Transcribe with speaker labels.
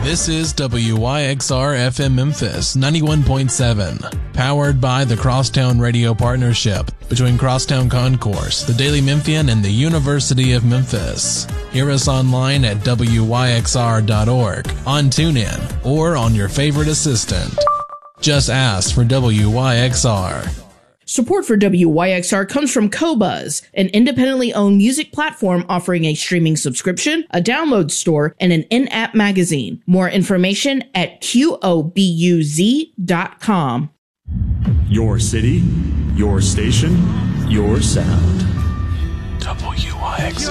Speaker 1: This is WYXR FM Memphis 91.7, powered by the Crosstown Radio Partnership between Crosstown Concourse, the Daily Memphian, and the University of Memphis. Hear us online at WYXR.org, on TuneIn, or on your favorite assistant. Just ask for WYXR.
Speaker 2: Support for WYXR comes from Qobuz, an independently owned music platform offering a streaming subscription, a download store, and an in-app magazine. More information at QOBUZ.com.
Speaker 3: Your city, your station, your sound.
Speaker 1: WYXR.